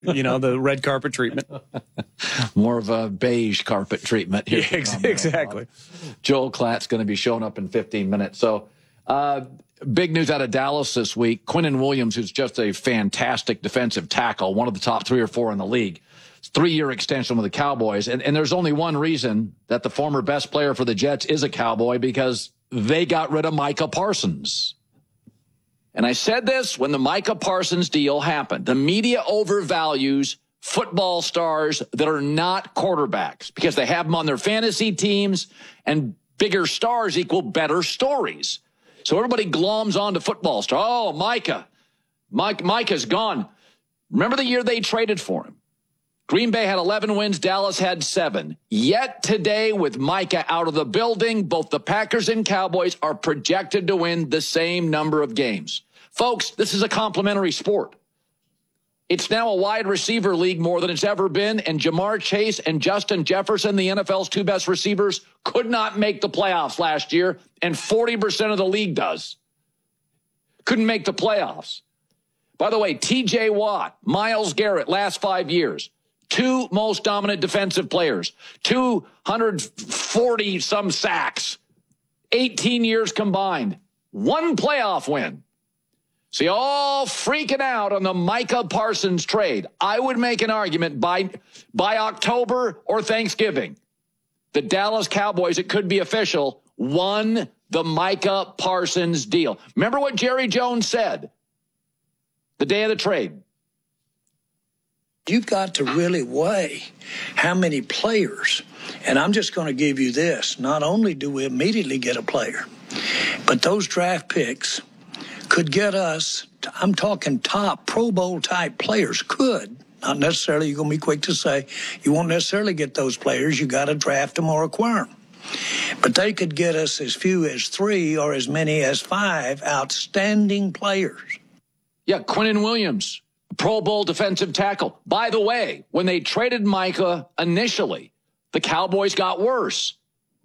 the red carpet treatment. More of a beige carpet treatment here. Yeah, exactly. Joel Klatt's going to be showing up in 15 minutes. So, big news out of Dallas this week. Quinnen Williams, who's just a fantastic defensive tackle, one of the top 3 or 4 in the league. 3-year extension with the Cowboys. And there's only one reason that the former best player for the Jets is a Cowboy, because they got rid of Micah Parsons. And I said this when the Micah Parsons deal happened. The media overvalues football stars that are not quarterbacks because they have them on their fantasy teams, and bigger stars equal better stories. So everybody gloms onto football stars. Oh, Micah's gone. Remember the year they traded for him? Green Bay had 11 wins. Dallas had 7. Yet today, with Micah out of the building, both the Packers and Cowboys are projected to win the same number of games. Folks, this is a complementary sport. It's now a wide receiver league more than it's ever been, and Jamar Chase and Justin Jefferson, the NFL's 2 best receivers, could not make the playoffs last year, and 40% of the league does. Couldn't make the playoffs. By the way, T.J. Watt, Myles Garrett, last 5 years, 2 most dominant defensive players, 240-some sacks, 18 years combined, 1 playoff win. See, all freaking out on the Micah Parsons trade. I would make an argument by October or Thanksgiving, the Dallas Cowboys, it could be official, won the Micah Parsons deal. Remember what Jerry Jones said the day of the trade? You've got to really weigh how many players. And I'm just going to give you this. Not only do we immediately get a player, but those draft picks could get us, I'm talking top Pro Bowl type players, could. Not necessarily, you're going to be quick to say, you won't necessarily get those players. You got to draft them or acquire them. But they could get us as few as 3 or as many as 5 outstanding players. Yeah, Quinnen Williams, Pro Bowl defensive tackle. By the way, when they traded Micah initially, the Cowboys got worse.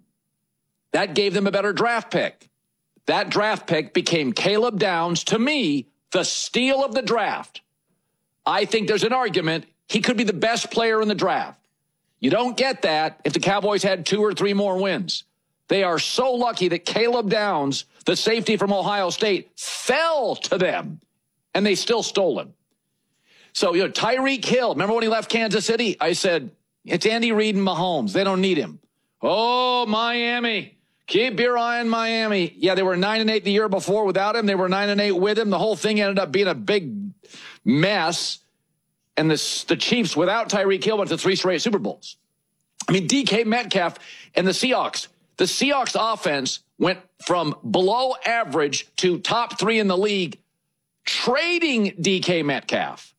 That gave them a better draft pick. That draft pick became Caleb Downs, to me, the steal of the draft. I think there's an argument he could be the best player in the draft. You don't get that if the Cowboys had 2 or 3 more wins. They are so lucky that Caleb Downs, the safety from Ohio State, fell to them, and they still stole him. So, Tyreek Hill, remember when he left Kansas City? I said, it's Andy Reid and Mahomes. They don't need him. Oh, Miami. Keep your eye on Miami. Yeah, they were 9-8 the year before without him. They were 9-8 with him. The whole thing ended up being a big mess. And the Chiefs, without Tyreek Hill, went to 3 straight Super Bowls. I mean, DK Metcalf and the Seahawks. The Seahawks offense went from below average to top 3 in the league, trading DK Metcalf.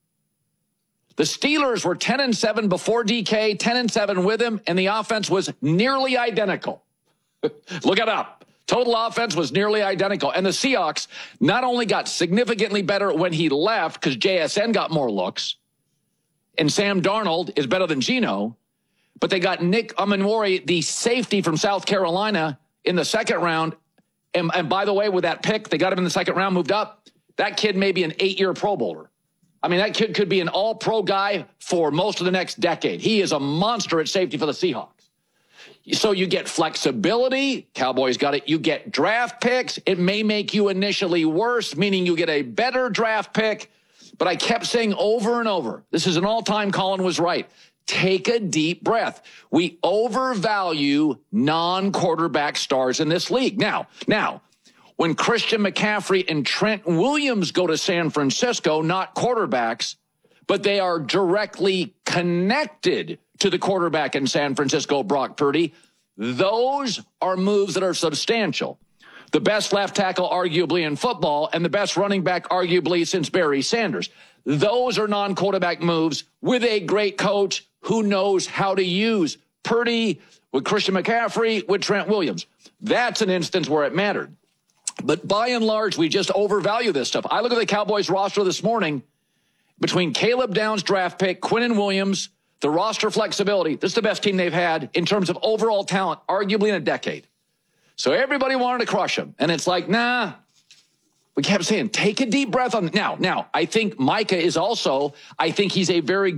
The Steelers were 10-7 before DK, 10-7 with him, and the offense was nearly identical. Look it up. Total offense was nearly identical. And the Seahawks not only got significantly better when he left because JSN got more looks and Sam Darnold is better than Geno, but they got Nick Amanwori, the safety from South Carolina, in the 2nd round. And by the way, with that pick, they got him in the 2nd round, moved up. That kid may be an 8-year Pro Bowler. I mean, that kid could be an all-pro guy for most of the next decade. He is a monster at safety for the Seahawks. So you get flexibility. Cowboys got it. You get draft picks. It may make you initially worse, meaning you get a better draft pick. But I kept saying over and over, this is an all-time Colin was right. Take a deep breath. We overvalue non-quarterback stars in this league. Now, when Christian McCaffrey and Trent Williams go to San Francisco, not quarterbacks, but they are directly connected to the quarterback in San Francisco, Brock Purdy, those are moves that are substantial. The best left tackle arguably in football and the best running back arguably since Barry Sanders. Those are non-quarterback moves with a great coach who knows how to use Purdy with Christian McCaffrey, with Trent Williams. That's an instance where it mattered. But by and large, we just overvalue this stuff. I look at the Cowboys roster this morning between Caleb Downs' draft pick, Quinnen Williams, the roster flexibility. This is the best team they've had in terms of overall talent, arguably in a decade. So everybody wanted to crush them. And it's like, nah, We kept saying, take a deep breath on now. I think Micah is also, I think he's a very